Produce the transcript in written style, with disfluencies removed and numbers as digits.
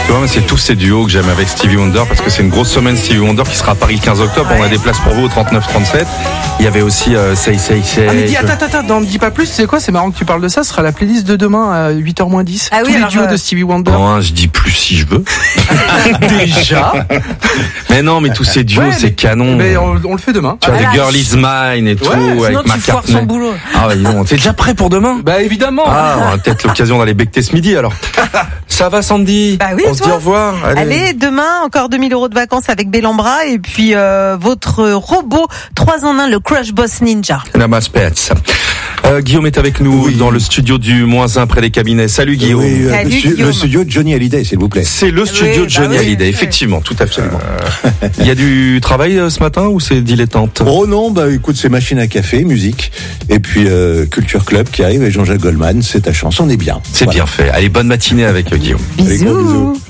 Tu vois, c'est tous ces duos que j'aime avec Stevie Wonder parce que c'est une grosse semaine Stevie Wonder qui sera à Paris le 15 octobre. On a des places pour vous au 39-37. Il y avait aussi Say. Ah mais attends, n'en dis pas plus, c'est quoi? C'est marrant que tu parles de ça, ce sera la playlist de demain à 8h-10. Ah oui, tous les duos de Stevie Wonder. Non, je dis plus si je veux. Déjà. Mais non, mais tous ces duos, c'est canon. Mais on le fait demain. Tu vois, The Girl Is Mine et tout, avec McCartney. Son boulot. Ah ouais, non, t'es déjà prêt pour demain? Bah évidemment. Ah, on a peut-être l'occasion d'aller becter ce midi alors. Ça va Sandy? Bah oui, on se dit au revoir. Allez, demain, encore 2000 € de vacances avec Bellambra et puis votre robot 3 en 1, le Crush Boss Ninja. Namaste Pets. Guillaume est avec nous dans le studio du -1 près des cabinets. Salut Guillaume. Salut, Guillaume. Le studio de Johnny Hallyday, s'il vous plaît. C'est le studio de Johnny Hallyday, effectivement, tout à fait. Il y a du travail ce matin ou c'est dilettante? Oh non, bah écoute, c'est machine à café, musique, et puis Culture Club qui arrive et Jean-Jacques Goldman, c'est ta chance, on est bien. C'est bien fait. Allez, bonne matinée avec Guillaume. Bisous. Allez, gros bisous.